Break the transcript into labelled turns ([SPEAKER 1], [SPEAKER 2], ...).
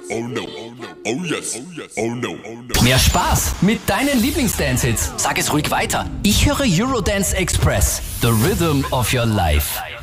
[SPEAKER 1] Oh no. Oh yes. Oh no.
[SPEAKER 2] Mehr Spaß mit deinen Lieblings-Dance-Hits. Sag es ruhig weiter. Ich höre Eurodance Express. The Rhythm of Your Life.